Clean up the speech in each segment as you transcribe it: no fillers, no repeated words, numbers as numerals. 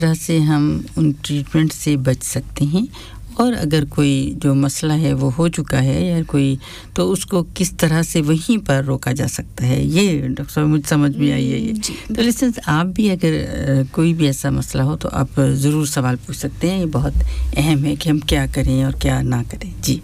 तरह से हम उन ट्रीटमेंट से बच सकते हैं और अगर कोई जो मसला है वो हो चुका है या कोई तो उसको किस तरह से वहीं पर रोका जा सकता है ये डॉक्टर साहब मुझे समझ में आई है ये तो लिसनर्स आप भी अगर कोई भी ऐसा मसला हो तो आप ज़रूर सवाल पूछ सकते हैं ये बहुत अहम है कि हम क्या करें और क्या ना करें जी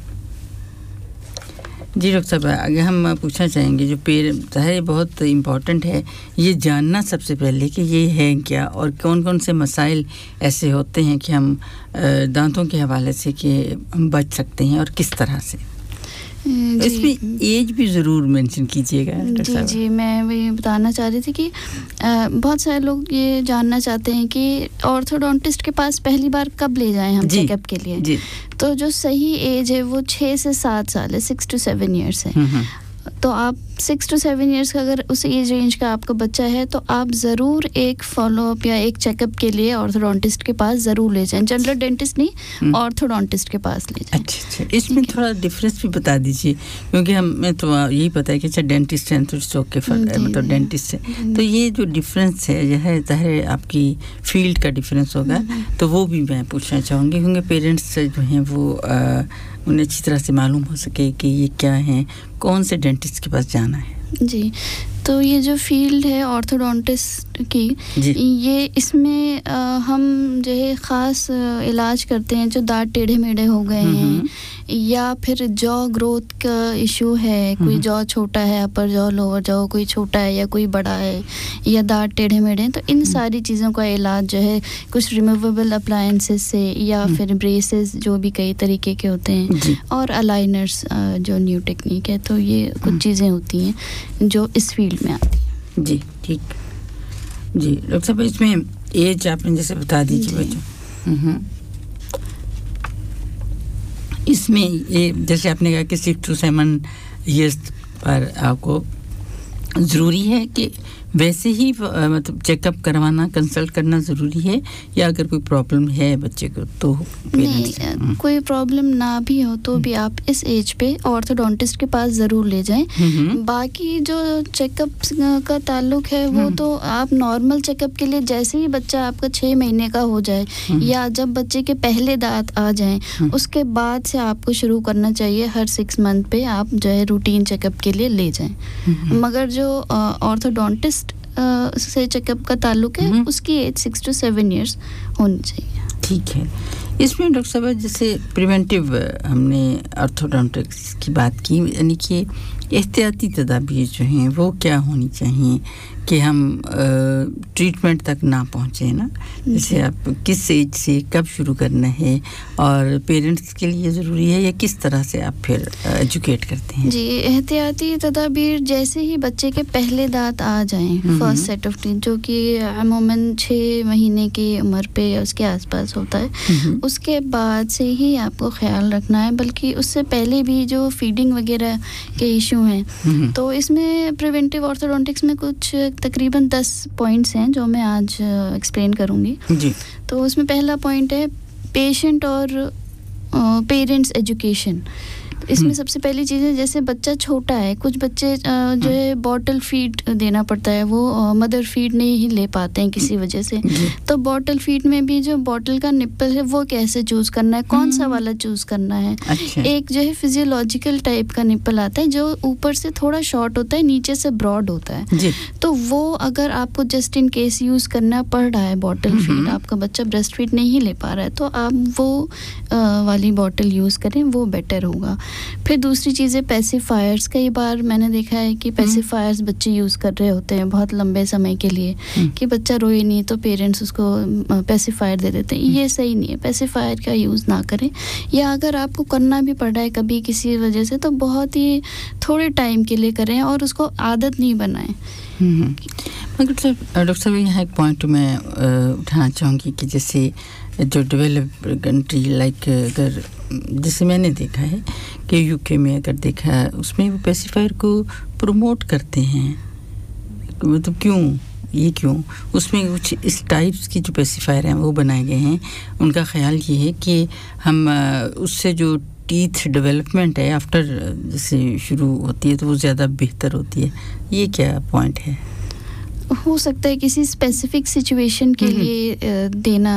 डॉक्टर साहब अगर हम पूछना चाहेंगे जो पेरेंट्स है बहुत इम्पोर्टेंट है ये जानना सबसे पहले कि ये है क्या और कौन-कौन से मसाइल ऐसे होते हैं कि हम दांतों के हवाले से कि हम बच सकते हैं और किस तरह से इसमें एज भी ज़रूर मेंशन कीजिएगा जी जी मैं वही बताना चाह रही थी कि बहुत सारे लोग ये जानना चाहते हैं कि ऑर्थोडोंटिस्ट के पास पहली बार कब ले जाएं हम चेकअप के लिए जी तो जो सही एज है वो 6 से 7 साल है 6 to 7 years है तो आप 6 to 7 years का अगर उस एज रेंज का आपका बच्चा है तो आप ज़रूर एक फॉलोअप या एक चेकअप के लिए ऑर्थोडोंटिस्ट के पास ज़रूर ले जाएं जनरल डेंटिस्ट नहीं ऑर्थोडोंटिस्ट के पास ले जाएं अच्छा इसमें थोड़ा डिफरेंस भी बता दीजिए क्योंकि हमें तो यही पता है कि अच्छा डेंटिस्ट है तो ओके मतलब डेंटिस्ट है तो ये जो डिफरेंस है यह है ज़ाहिर आपकी फील्ड का डिफरेंस होगा तो वो भी मैं पूछना चाहूँगी क्योंकि पेरेंट्स जो हैं वो उन्हें अच्छी तरह से मालूम हो सके कि ये क्या है कौन से डेंटिस्ट के पास जाना है जी तो ये जो फील्ड है ऑर्थोडोंटिस्ट की ये इसमें हम जो है ख़ास इलाज करते हैं जो दांत टेढ़े मेढ़े हो गए हैं या फिर जॉ ग्रोथ का इशू है कोई जॉ छोटा है अपर जॉ लोअर जॉ कोई छोटा है या कोई बड़ा है या दांत टेढ़े मेढ़े हैं तो इन सारी चीज़ों का इलाज जो है कुछ रिमूवेबल अप्लायंसेस से या फिर ब्रेसेस जो भी कई तरीके के होते हैं और अलाइनर्स जो न्यू टेक्निक है तो ये कुछ चीज़ें होती हैं जो इस फील्ड में आती हैं जी ठीक जी डॉक्टर साहब इसमें एज आपने जैसे बता दीजिए बच्चों इसमें ये जैसे आपने कहा कि 6 to 7 years पर आपको ज़रूरी है कि वैसे ही मतलब चेकअप करवाना कंसल्ट करना ज़रूरी है या अगर कोई प्रॉब्लम है बच्चे को तो नहीं कोई प्रॉब्लम ना भी हो तो भी आप इस एज पे ऑर्थोडोंटिस्ट के पास ज़रूर ले जाएं बाकी जो चेकअप का ताल्लुक है वो तो आप नॉर्मल चेकअप के लिए जैसे ही बच्चा आपका 6 महीने का हो जाए या जब बच्चे के पहले दांत आ जाएं उसके बाद से आपको शुरू करना चाहिए हर 6 मंथ पे आप जो है रूटीन चेकअप के लिए ले जाएं मगर जो ऑर्थोडोंटिस्ट से चेकअप का ताल्लुक है उसकी एज 6 to 7 years होनी चाहिए ठीक है इसमें डॉक्टर साहब जैसे प्रिवेंटिव हमने ऑर्थोडोंटिक्स की बात की यानी कि एहतियाती तदाबीर जो हैं वो क्या होनी चाहिए कि हम ट्रीटमेंट तक ना पहुँचे ना जैसे आप किस एज से कब शुरू करना है और पेरेंट्स के लिए ज़रूरी है या किस तरह से आप फिर एजुकेट करते हैं जी एहतियाती तदाबीर जैसे ही बच्चे के पहले दांत आ जाएं फर्स्ट सेट ऑफ टीथ जो कि अमूमन 6 महीने की उम्र पे या उसके आसपास होता है उसके बाद से ही आपको ख्याल रखना है बल्कि उससे पहले भी जो फीडिंग वगैरह के इशू हैं तो इसमें प्रिवेंटिव ऑर्थोडोंटिक्स में कुछ तकरीबन 10 पॉइंट्स हैं जो मैं आज एक्सप्लेन करूंगी जी तो उसमें पहला पॉइंट है पेशेंट और पेरेंट्स एजुकेशन इसमें सबसे पहली चीज़ है जैसे बच्चा छोटा है कुछ बच्चे जो है बॉटल फीड देना पड़ता है वो मदर फीड नहीं ही ले पाते हैं किसी वजह से तो बॉटल फीड में भी जो बॉटल का निप्पल है वो कैसे चूज़ करना है कौन सा वाला चूज़ करना है एक जो है फिजियोलॉजिकल टाइप का निप्पल आता है जो ऊपर से थोड़ा शॉर्ट होता है नीचे से ब्रॉड होता है तो वो अगर आपको जस्ट इन केस यूज़ करना पड़ रहा है बॉटल फीड आपका बच्चा ब्रेस्ट फीड नहीं ले पा रहा है तो आप वो वाली बॉटल यूज़ करें वो बेटर होगा फिर दूसरी चीज़ें पैसिफायर्स कई बार मैंने देखा है कि पैसिफायर्स बच्चे यूज़ कर रहे होते हैं बहुत लंबे समय के लिए कि बच्चा रोए नहीं तो पेरेंट्स उसको पैसिफायर दे देते हैं ये सही नहीं है पैसिफायर का यूज़ ना करें या अगर आपको करना भी पड़ रहा है कभी किसी वजह से तो बहुत ही थोड़े टाइम के लिए करें और उसको आदत नहीं बनाएं मगर डॉक्टर साहब यहाँ एक पॉइंट मैं उठाना चाहूँगी कि जैसे जो डेवलप्ड कंट्री लाइक अगर जैसे मैंने देखा है कि यूके में अगर देखा है उसमें वो पैसिफायर को प्रमोट करते हैं मतलब क्यों उसमें कुछ इस टाइप्स की जो पैसिफायर हैं वो बनाए गए हैं उनका ख्याल ये है कि हम उससे जो टीथ डेवलपमेंट है आफ्टर जैसे शुरू होती है तो वो ज़्यादा बेहतर होती है ये क्या पॉइंट है हो सकता है किसी स्पेसिफिक सिचुएशन के लिए देना